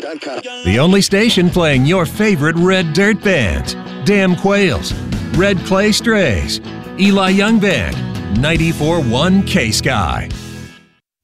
The only station playing your favorite red dirt bands. Damn Quails, Red Clay Strays, Eli Young Band, 94.1 K-Sky.